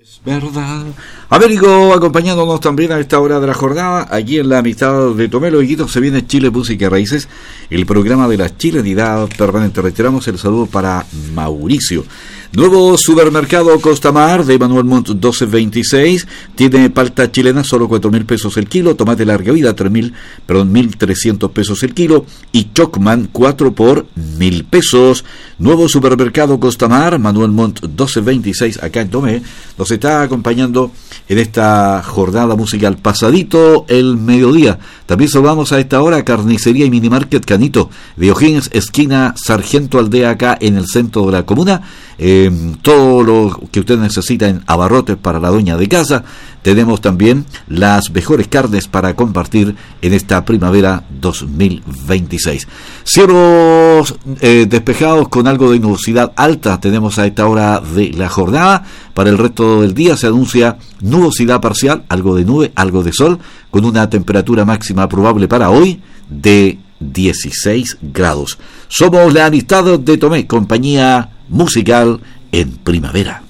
¿Verdad? Américo, acompañándonos también a esta hora de la jornada, aquí en la mitad de Tomé los Hijitos, se viene Chile Música y Raíces, el programa de la chilenidad permanente. Reiteramos el saludo para Mauricio. Nuevo supermercado Costamar de Manuel Montt 1226, tiene palta chilena solo 4.000 pesos el kilo, tomate larga vida 1.300 pesos el kilo y Chocman 4 por 1.000 pesos. Nuevo supermercado Costamar, Manuel Montt 1226, acá en Tomé, nos está acompañando en esta jornada musical pasadito el mediodía. También saludamos a esta hora Carnicería y Minimarket Canito de O'Higgins, esquina Sargento Aldea, acá en el centro de la comuna. Todo lo que usted necesita en abarrotes para la dueña de casa. Tenemos también las mejores carnes para compartir en esta primavera 2026. Cielos despejados con algo de nubosidad alta tenemos a esta hora de la jornada. Para el resto del día se anuncia nubosidad parcial, algo de nube, algo de sol, con una temperatura máxima probable para hoy de 16 grados. Somos la Amistad de Tomé, compañía musical en primavera.